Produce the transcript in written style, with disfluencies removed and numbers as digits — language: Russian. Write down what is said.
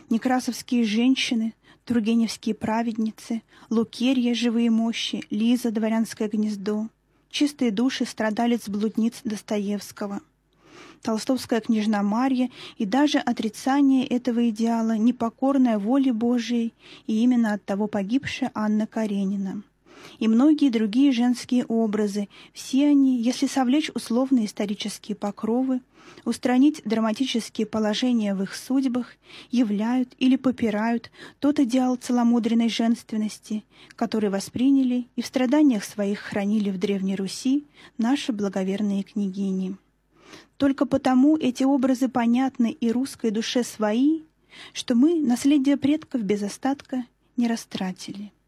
некрасовские женщины, тургеневские праведницы, Лукерья, живые мощи, Лиза, дворянское гнездо, чистые души страдалец-блудниц Достоевского, толстовская княжна Марья и даже отрицание этого идеала, непокорная воле Божией и именно оттого погибшая Анна Каренина. И многие другие женские образы, все они, если совлечь условные исторические покровы, устранить драматические положения в их судьбах, являют или попирают тот идеал целомудренной женственности, который восприняли и в страданиях своих хранили в Древней Руси наши благоверные княгини. Только потому эти образы понятны и русской душе свои, что мы наследие предков без остатка не растратили.